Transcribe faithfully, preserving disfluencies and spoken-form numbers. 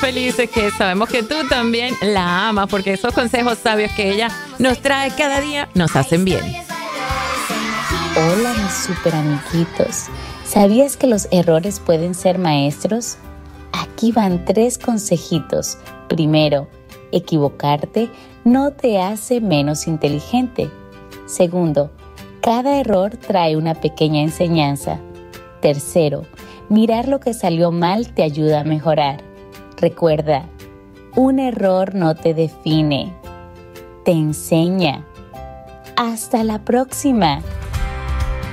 felices que sabemos que tú también la amas, porque esos consejos sabios que ella nos trae cada día nos hacen bien. Hola, mis super amiguitos. ¿Sabías que los errores pueden ser maestros? Aquí van tres consejitos. Primero, equivocarte no te hace menos inteligente. Segundo, cada error trae una pequeña enseñanza. Tercero, mirar lo que salió mal te ayuda a mejorar. Recuerda, un error no te define, te enseña. ¡Hasta la próxima!